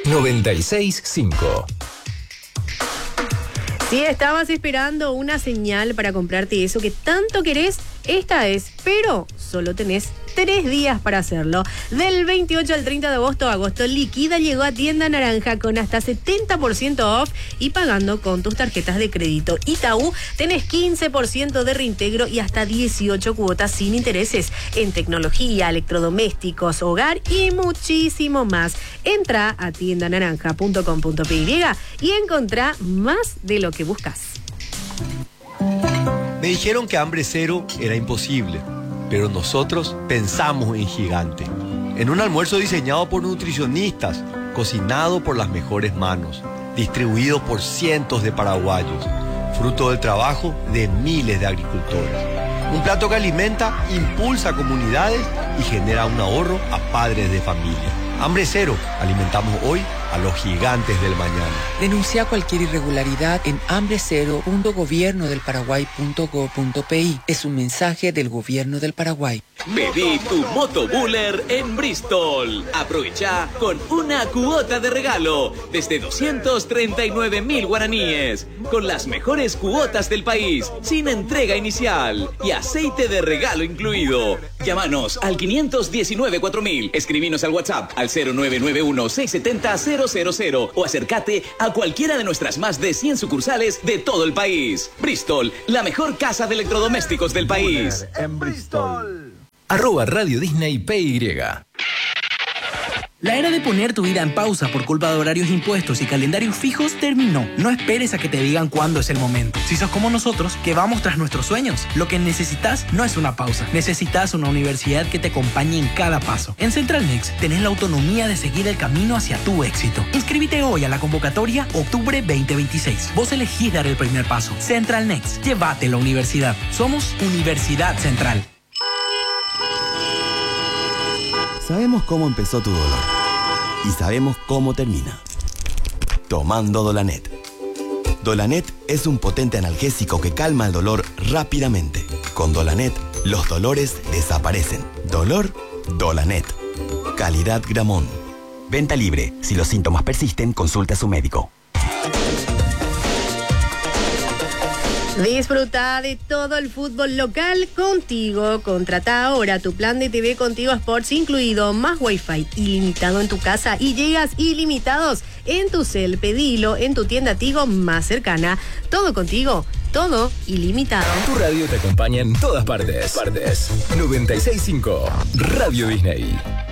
96.5. Si estabas esperando una señal para comprarte eso que tanto querés, esta es, pero solo tenés 3 días para hacerlo. Del 28 al 30 de agosto liquida llegó a Tienda Naranja con hasta 70% off y pagando con tus tarjetas de crédito Itaú tenés 15% de reintegro y hasta 18 cuotas sin intereses en tecnología, electrodomésticos, hogar y muchísimo más. Entra a tiendanaranja.com.py y encontrá más de lo que buscas. Me dijeron que hambre cero era imposible, pero nosotros pensamos en gigante. En un almuerzo diseñado por nutricionistas, cocinado por las mejores manos, distribuido por cientos de paraguayos, fruto del trabajo de miles de agricultores. Un plato que alimenta, impulsa comunidades y genera un ahorro a padres de familia. Hambre cero, alimentamos hoy a los gigantes del mañana. Denuncia cualquier irregularidad en hambrecero.gobiernodelparaguay.go.pi. Es un mensaje del Gobierno del Paraguay. Pedí tu Moto Buller en Bristol. Aprovecha con una cuota de regalo desde 239.000 guaraníes, con las mejores cuotas del país, sin entrega inicial y aceite de regalo incluido. Llámanos al 519-4000. Escribinos al WhatsApp al 0991-670-000 o acércate a cualquiera de nuestras más de 100 sucursales de todo el país. Bristol, la mejor casa de electrodomésticos del país. En Bristol. @Radio Disney PY. La era de poner tu vida en pausa por culpa de horarios impuestos y calendarios fijos terminó. No esperes a que te digan cuándo es el momento. Si sos como nosotros, que vamos tras nuestros sueños, lo que necesitas no es una pausa. Necesitas una universidad que te acompañe en cada paso. En Central Next tenés la autonomía de seguir el camino hacia tu éxito. Inscríbete hoy a la convocatoria Octubre 2026. Vos elegís dar el primer paso. Central Next, llévate la universidad. Somos Universidad Central. Sabemos cómo empezó tu dolor y sabemos cómo termina. Tomando Dolanet. Dolanet es un potente analgésico que calma el dolor rápidamente. Con Dolanet, los dolores desaparecen. Dolor, Dolanet. Calidad Gramón. Venta libre. Si los síntomas persisten, consulte a su médico. Disfruta de todo el fútbol local contigo. Contrata ahora tu plan de TV Contigo Sports incluido, más Wi-Fi ilimitado en tu casa y gigas ilimitados en tu cel. Pedilo en tu tienda Tigo más cercana. Todo contigo, todo ilimitado. Tu radio te acompaña en todas partes. 96.5 Radio Disney.